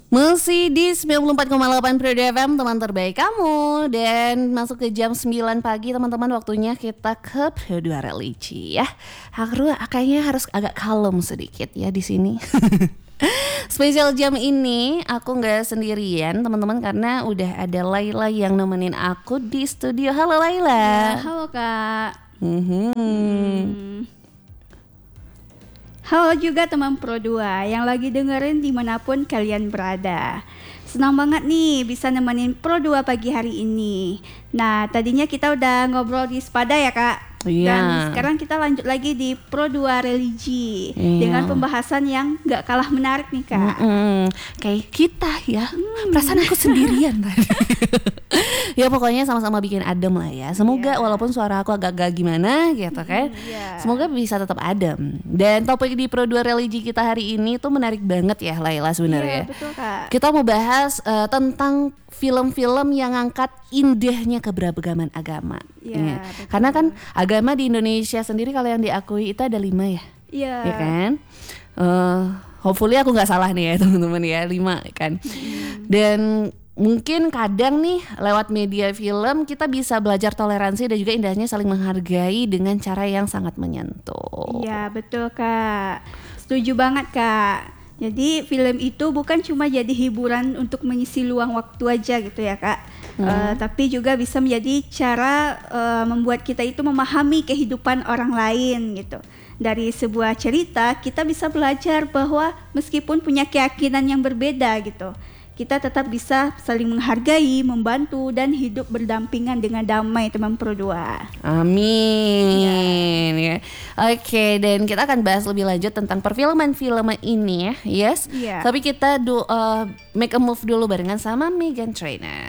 Masih di 94,8 Pro FM, teman terbaik kamu. Dan masuk ke jam 9 pagi teman-teman, waktunya kita ke Pro2 Religi ya. Aku kayaknya harus agak kalem sedikit ya di sini. Spesial jam ini aku nggak sendirian teman-teman, karena udah ada Laila yang nemenin aku di studio. Halo Laila. Ya, halo Kak. Halo juga teman Pro2 yang lagi dengerin dimanapun kalian berada. Senang banget nih bisa nemenin Pro2 pagi hari ini. Nah, tadinya kita udah ngobrol di Spada ya Kak. Iya. Dan sekarang kita lanjut lagi di Pro2 Religi dengan pembahasan yang gak kalah menarik nih Kak. Kayak kita ya. Perasaan aku sendirian tadi. Ya pokoknya sama-sama bikin adem lah ya. Semoga walaupun suara aku agak-agak gimana gitu kan, semoga bisa tetap adem. Dan topik di Pro2 Religi kita hari ini tuh menarik banget ya Laila sebenarnya. Iya betul Kak. Kita mau bahas tentang film-film yang angkat indahnya keberagaman agama. Iya, Karena kan agama di Indonesia sendiri kalau yang diakui itu ada 5 ya. Iya. Ya kan? Hopefully aku nggak salah nih ya teman-teman ya, 5 kan. Dan mungkin kadang nih lewat media film kita bisa belajar toleransi dan juga indahnya saling menghargai dengan cara yang sangat menyentuh. Iya betul Kak. Setuju banget Kak. Jadi film itu bukan cuma jadi hiburan untuk mengisi luang waktu aja gitu ya Kak. Tapi juga bisa menjadi cara membuat kita itu memahami kehidupan orang lain gitu. Dari sebuah cerita kita bisa belajar bahwa meskipun punya keyakinan yang berbeda gitu, kita tetap bisa saling menghargai, membantu, dan hidup berdampingan dengan damai teman Pro2. Amin ya. Oke, dan kita akan bahas lebih lanjut tentang perfilman film ini ya. Yes. Iya. Tapi kita make a move dulu barengan sama Meghan Trainor.